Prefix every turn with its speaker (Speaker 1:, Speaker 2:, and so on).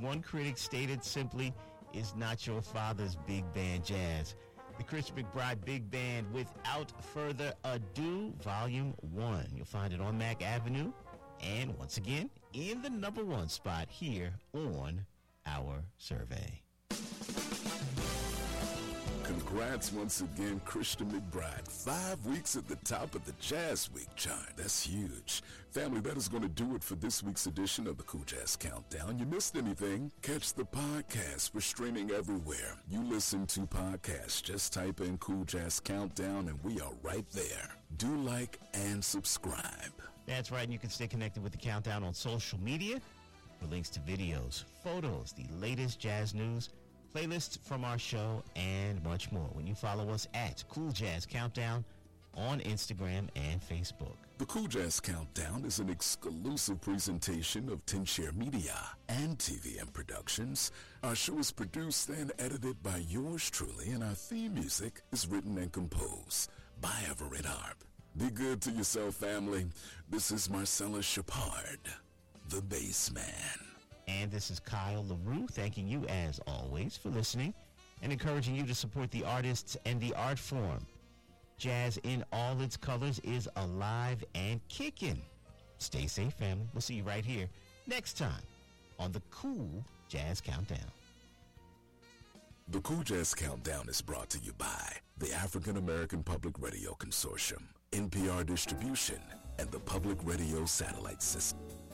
Speaker 1: one critic stated simply, is not your father's big band jazz. The Chris McBride Big Band, Without Further Ado, Volume 1. You'll find it on Mack Avenue, and once again, in the number one spot here on Our Survey.
Speaker 2: Congrats once again, Christian McBride. 5 weeks at the top of the Jazz Week chart. That's huge. Family, that is going to do it for this week's edition of the Cool Jazz Countdown. You missed anything? Catch the podcast. We're streaming everywhere. You listen to podcasts. Just type in Cool Jazz Countdown and we are right there. Do like and subscribe.
Speaker 1: That's right, and you can stay connected with the Countdown on social media for links to videos, photos, the latest jazz news, playlists from our show, and much more when you follow us at Cool Jazz Countdown on Instagram and Facebook.
Speaker 2: The Cool Jazz Countdown is an exclusive presentation of 10Share Media and TVM Productions. Our show is produced and edited by yours truly, and our theme music is written and composed by Everett Harp. Be good to yourself, family. This is Marcellus Shepard, the bass man.
Speaker 1: And this is Kyle LaRue, thanking you as always for listening and encouraging you to support the artists and the art form. Jazz in all its colors is alive and kicking. Stay safe, family. We'll see you right here next time on the Cool Jazz Countdown.
Speaker 2: The Cool Jazz Countdown is brought to you by the African American Public Radio Consortium, NPR Distribution, and the Public Radio Satellite System.